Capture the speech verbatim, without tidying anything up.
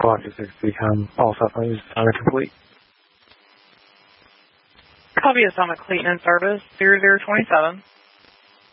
Squawk two six three, all South Lanes are complete. Copy Atomic Clayton in service, zero zero two seven.